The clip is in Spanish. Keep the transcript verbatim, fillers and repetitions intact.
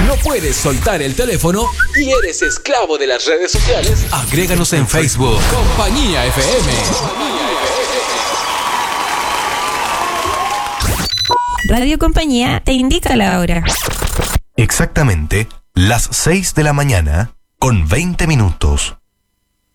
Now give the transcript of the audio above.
¿No puedes soltar el teléfono y eres esclavo de las redes sociales? Agréganos en Facebook. Compañía F M. Radio Compañía te indica la hora. Exactamente las seis de la mañana con veinte minutos.